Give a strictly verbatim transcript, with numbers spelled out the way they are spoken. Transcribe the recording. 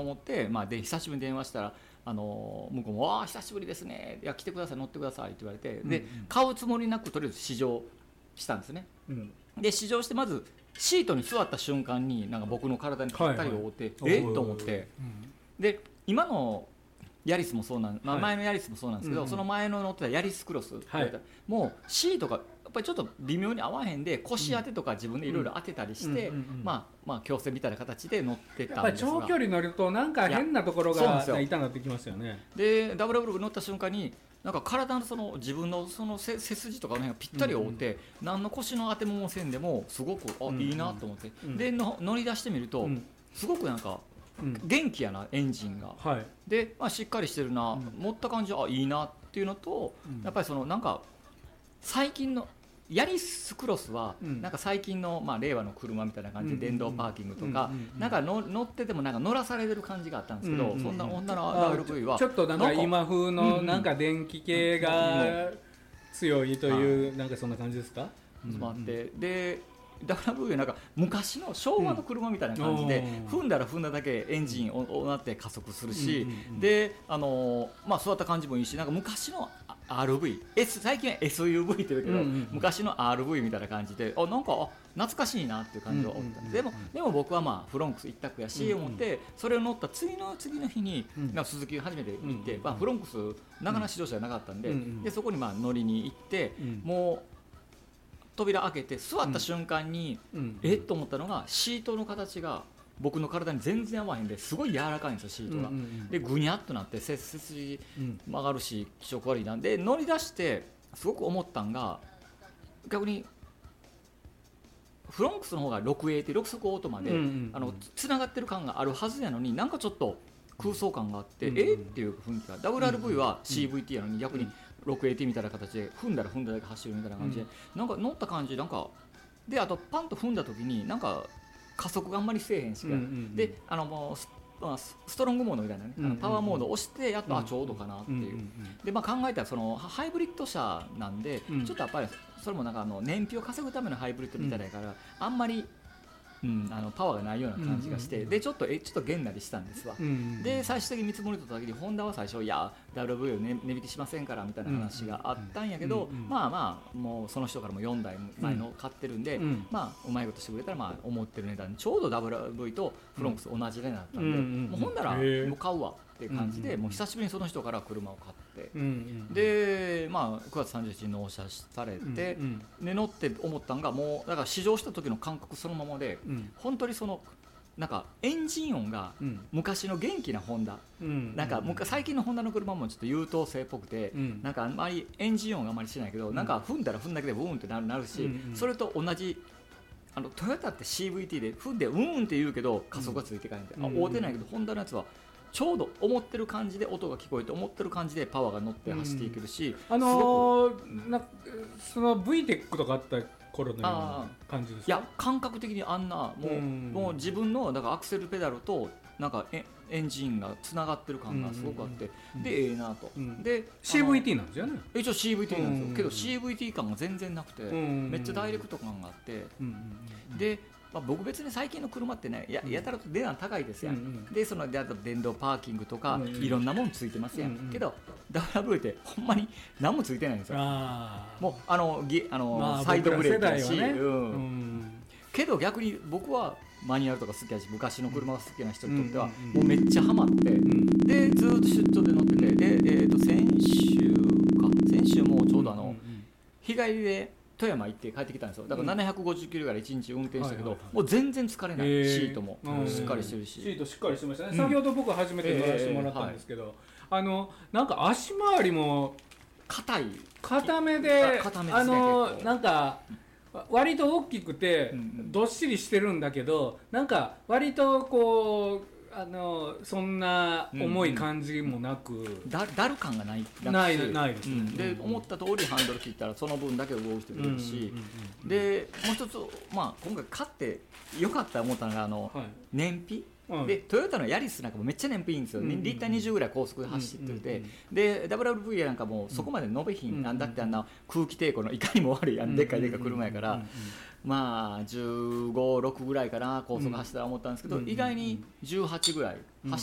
思って、まあ、で久しぶりに電話したらあの向こうもわあ久しぶりですね、いや来てください乗ってくださいって言われて、で、うんうん、買うつもりなくとりあえず試乗したんですね、うん、で試乗してまずシートに座った瞬間になんか僕の体にぴったり覆って、はいはい、えっと思って、うん、で今のヤリスもそうなん、まあ、前のヤリスもそうなんですけど、はい、その前の乗ってたヤリスクロス、はい、もうシートがやっぱりちょっと微妙に合わへんで腰当てとか自分でいろいろ当てたりして、うんうんうんうん、まあまあ矯正みたいな形で乗ってたんですが、 やっぱり長距離乗るとなんか変なところが痛なってきますよね。 でダブルダブル乗った瞬間になんか体のその自分のその背筋とかの辺がぴったり覆って、うんうん、何の腰の当てもせんでもすごくあ、うんうん、いいなと思って、うん、での乗り出してみると、うん、すごくなんかうん、元気やなエンジンが、はい、で、まあ、しっかりしてるな、うん、持った感じあいいなっていうのと、うん、やっぱりそのなんか最近のヤリスクロスは、うん、なんか最近の、まあ、令和の車みたいな感じで電動パーキングとか、うんうんうん、なんかの乗っててもなんか乗らされてる感じがあったんですけど、うんうんうん、そんな女の ダブリューブイ はちょっとなんか今風のなんか電気系が強いという、うん、なんかそんな感じですか。 うんうん、ででダブリューブイ はなんか昔の昭和の車みたいな感じで、うん、踏んだら踏んだだけエンジンをなって加速するし、うんうんうん、であのーまあ、座った感じもいいし、なんか昔の アールブイ、S、最近は エスユーブイ って言うけど、うんうんうん、昔の アールブイ みたいな感じであなんかあ懐かしいなっていう感じは思った、うんうんうん、でもでも僕はまあフロンクス一択やし、うんうん、思ってそれを乗った次の次の日に、うん、なんか鈴木初めて行って、うんまあ、フロンクス長野指導者じゃなかったんで、うんうん、でそこにまあ乗りに行って、うん、もう扉開けて座った瞬間に、うん、えっと思ったのがシートの形が僕の体に全然合わへんですごい柔らかいんですよシートが、うんうんうん、でぐにゃっとなって背筋曲がるし気色悪いなんで乗り出してすごく思ったんが逆にフロンクスの方が ろくエー ってろく速オートマで、うんうんうん、あのつながってる感があるはずやのになんかちょっと空想感があって、うんうん、えっていう雰囲気が ダブリューアールブイ は シーブイティー やのに逆に ろくエーティー みたいな形で踏んだら踏んだだけ走るみたいな感じで、うん、なんか乗った感じなんかであとパンと踏んだ時になんか加速があんまりせえへんし、うんうんうん、であのもうストロングモードみたいなね、うんうんうん、パワーモードを押してやっと、うん、あちょうどかなっていう、うんうんうん、で、まあ、考えたらそのハイブリッド車なんで、うん、ちょっとやっぱりそれもなんかあの燃費を稼ぐためのハイブリッドみたいだから、うん、あんまりうん、あのパワーがないような感じがして、うんうんうん、でちょっとえちょっとげんなりしたんですわ、うんうん、で最終的に見積もりとった時にホンダは最初いや ダブリューブイ を、ね、値引きしませんからみたいな話があったんやけど、うんうんうん、まあまあもうその人からもよんだいまえの買ってるんで、うん、まあうまいことしてくれたらまあ思ってる値段ちょうど ダブリューブイ とフロンクス同じ値段だったんで、うんうんうん、もうほんならもう買うわっていう感じで、うんうん、もう久しぶりにその人から車を買って、うんうん、で、まあ、くがつさんじゅういちにちに納車されて、うんうん、で乗って思ったんがもうだから試乗した時の感覚そのままで、うん、本当にそのなんかエンジン音が昔の元気なホンダ、うん、なんか最近のホンダの車もちょっと優等生っぽくて、うん、なんかあんまりエンジン音があまりしないけど、うん、なんか踏んだら踏んだけでブーンってなる、なるし、うんうん、それと同じあのトヨタって シーブイティー で踏んでウーンって言うけど加速がついていかないんで、うん、あ合うてないけどホンダのやつはちょうど思ってる感じで音が聞こえて思ってる感じでパワーが乗って走っていけるし、 うん、あのー、なその ブイテック とかあった頃のような感じですか。 いや感覚的にあんなもう、うん、もう自分のだからアクセルペダルとなんかエエンジンがつながってる感がすごくあって、うん、でええなと、うん、でシーブイティー なんですよね。 一応 シーブイティー なんですよ、うん、けど シーブイティー 感が全然なくて、うん、めっちゃダイレクト感があって、うん、でまあ、僕別に最近の車ってね や, やたらと値段高いですやん、うんうん、でそのであと電動パーキングとか、うんうん、いろんなもんついてますやん、うんうん、けど ダブリューアールブイ ってほんまに何もついてないんですよ。あもうあのギあの、まあ、サイドブレーキだし、ねうんうん、けど逆に僕はマニュアルとか好きだし昔の車が好きな人にとっては、うんうんうん、もうめっちゃハマって、うん、でずっと出張で乗っててで、えー、と先週か先週もちょうどあの、うんうんうん、日帰りで富山行って帰ってきたんですよ。だからななひゃくごじゅっキロぐらいいちにち運転したけど、はいはいはい、もう全然疲れない、えー、シートもしっかりしてるし、 シートしっかりしてましたね、うん、先ほど僕初めて乗らせてもらったんですけど、えーはい、あのなんか足回りも硬い硬めで、硬めですね、あのなんか割と大きくてどっしりしてるんだけど、なんか割とこうあのそんな重い感じもなく、うんうん、 だ, だる感がないないないです、ねうん、で思った通りハンドル切ったらその分だけ動いてくれるし、でもう一つ、まあ、今回買ってよかったと思ったのがあの、はい、燃費うん、でトヨタのヤリスなんかもめっちゃ燃費いいんですよ、うんうんうん、リッターにじゅうぐらい高速で走ってて、うんうんうん、で ダブリューアールブイ なんかもうそこまで伸びひん、うん、なんだってあんな空気抵抗のいかにも悪いあのでっかいでっかい車やから、うんうんうんうん、まあじゅうご、ろくぐらいかな高速走ったら思ったんですけど、うんうんうん、意外にじゅうはちぐらい走